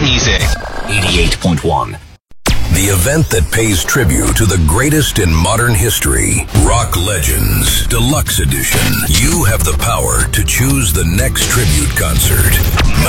music. 88.1. The event that pays tribute to the greatest in modern history. Rock Legends Deluxe Edition. You have the power to choose the next tribute concert.